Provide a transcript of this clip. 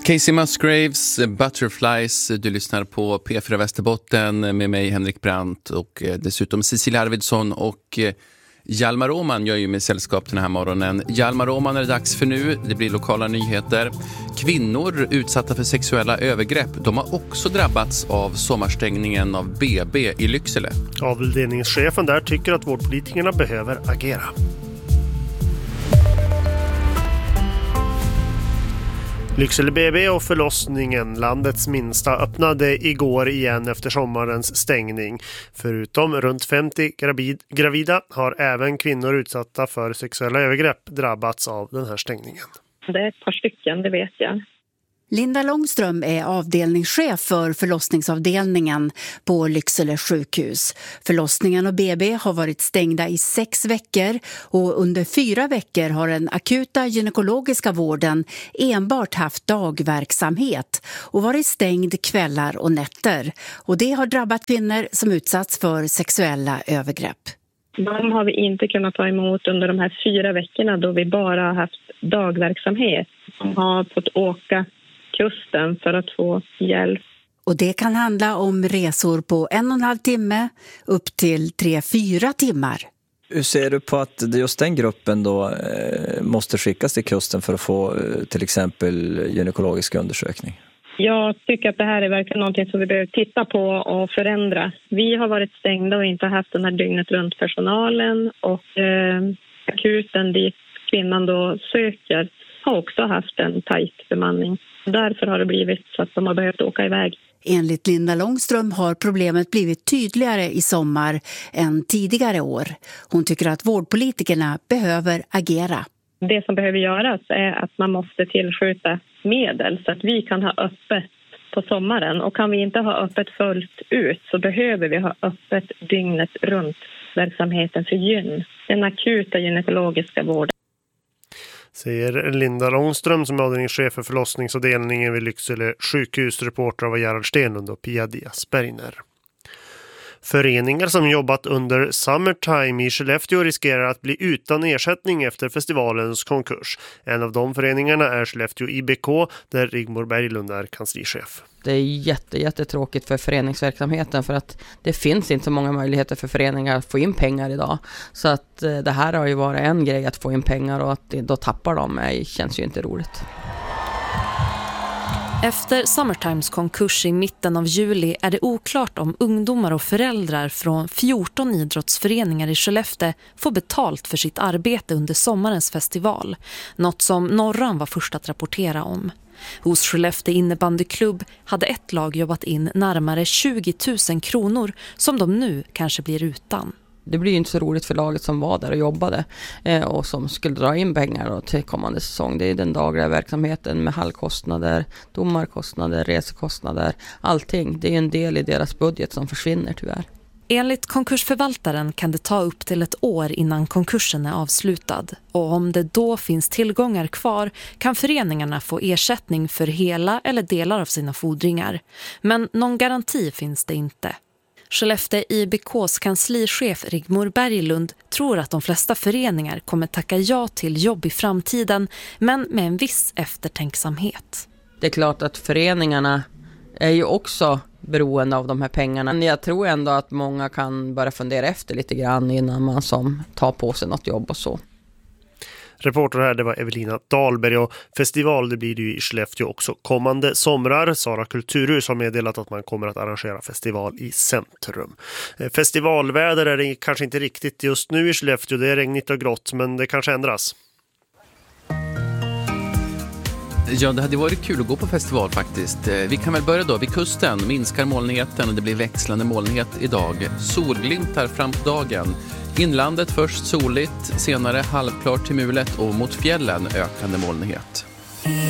Casey Musgraves, Butterflies, du lyssnar på P4 Västerbotten med mig Henrik Brandt och dessutom Cecilia Arvidsson och Hjalmar Åman gör ju med sällskap den här morgonen. Hjalmar Åman är det dags för nu, det blir lokala nyheter. Kvinnor utsatta för sexuella övergrepp, de har också drabbats av sommarstängningen av BB i Lycksele. Avdelningschefen där tycker att vårdpolitikerna behöver agera. Lycksele BB och förlossningen, landets minsta, öppnade igår igen efter sommarens stängning. Förutom runt 50 gravida har även kvinnor utsatta för sexuella övergrepp drabbats av den här stängningen. Det är ett par stycken, det vet jag. Linda Långström är avdelningschef för förlossningsavdelningen på Lycksele sjukhus. Förlossningen och BB har varit stängda i 6 veckor och under 4 veckor har den akuta gynekologiska vården enbart haft dagverksamhet och varit stängd kvällar och nätter. Och det har drabbat kvinnor som utsatts för sexuella övergrepp. De har vi inte kunnat ta emot under de här 4 veckorna då vi bara har haft dagverksamhet. De har fått åka kusten för att få hjälp. Och det kan handla om resor på 1,5 timme upp till 3-4 timmar. Hur ser du på att just den gruppen då måste skickas till kusten för att få till exempel gynekologisk undersökning? Jag tycker att det här är verkligen någonting som vi behöver titta på och förändra. Vi har varit stängda och inte haft den här dygnet runt personalen och akuten dit kvinnan då söker har också haft en tajt bemanning. Därför har det blivit så att de har behövt åka iväg. Enligt Linda Långström har problemet blivit tydligare i sommar än tidigare år. Hon tycker att vårdpolitikerna behöver agera. Det som behöver göras är att man måste tillskjuta medel så att vi kan ha öppet på sommaren. Och kan vi inte ha öppet fullt ut så behöver vi ha öppet dygnet runt verksamheten för den akuta gynekologiska vården. Säger Linda Långström som är avdelningschef för förlossningsavdelningen vid Lycksele sjukhus, reporter av Gerhard Stenlund och Pia Diaz-Bergner. Föreningar som jobbat under Summertime i Skellefteå riskerar att bli utan ersättning efter festivalens konkurs. En av de föreningarna är Skellefteå IBK där Rigmor Berglund är kanslichef. Det är jättetråkigt för föreningsverksamheten för att det finns inte så många möjligheter för föreningar att få in pengar idag. Så att det här har ju varit en grej att få in pengar och att då tappar de känns ju inte roligt. Efter Summertimes konkurs i mitten av juli är det oklart om ungdomar och föräldrar från 14 idrottsföreningar i Skellefteå får betalt för sitt arbete under sommarens festival. Något som Norran var först att rapportera om. Hos Skellefteå innebandyklubb hade ett lag jobbat in närmare 20 000 kronor som de nu kanske blir utan. Det blir ju inte så roligt för laget som var där och jobbade och som skulle dra in pengar till kommande säsong. Det är den dagliga verksamheten med hallkostnader, domarkostnader, resekostnader, allting. Det är en del i deras budget som försvinner tyvärr. Enligt konkursförvaltaren kan det ta upp till 1 år innan konkursen är avslutad. Och om det då finns tillgångar kvar kan föreningarna få ersättning för hela eller delar av sina fordringar. Men någon garanti finns det inte. Skellefteå IBKs kanslichef Rigmor Berglund tror att de flesta föreningar kommer tacka ja till jobb i framtiden, men med en viss eftertänksamhet. Det är klart att föreningarna är ju också beroende av de här pengarna. Men jag tror ändå att många kan börja fundera efter lite grann innan man som tar på sig något jobb och så. Reporter här, det var Evelina Dahlberg och festival det blir det ju i Skellefteå också kommande somrar. Sara Kulturhus har meddelat att man kommer att arrangera festival i centrum. Festivalväder är det kanske inte riktigt just nu i Skellefteå, det är regnigt och grått men det kanske ändras. Ja, det hade varit kul att gå på festival faktiskt. Vi kan väl börja då vid kusten, minskar molnigheten och det blir växlande molnighet idag. Solglimtar fram på dagen. Inlandet först soligt, senare halvklart till mulet och mot fjällen ökande molnighet.